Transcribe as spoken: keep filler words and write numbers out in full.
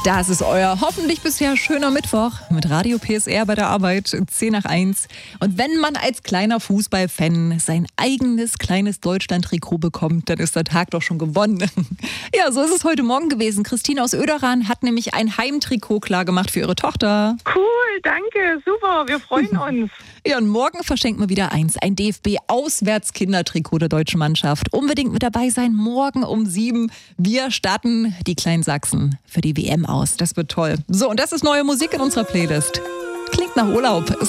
Das ist euer hoffentlich bisher schöner Mittwoch mit Radio P S R bei der Arbeit, zehn nach eins. Und wenn man als kleiner Fußballfan sein eigenes kleines Deutschland-Trikot bekommt, dann ist der Tag doch schon gewonnen. Ja, so ist es heute Morgen gewesen. Christine aus Oederan hat nämlich ein Heimtrikot klargemacht für ihre Tochter. Cool, danke, super, wir freuen uns. Ja, und morgen verschenkt man wieder eins, ein D F B-Auswärts-Kindertrikot der deutschen Mannschaft. Unbedingt mit dabei sein, morgen um sieben. Wir starten die kleinen Sachsen für die W M aus. Das wird toll. So, und das ist neue Musik in unserer Playlist. Klingt nach Urlaub.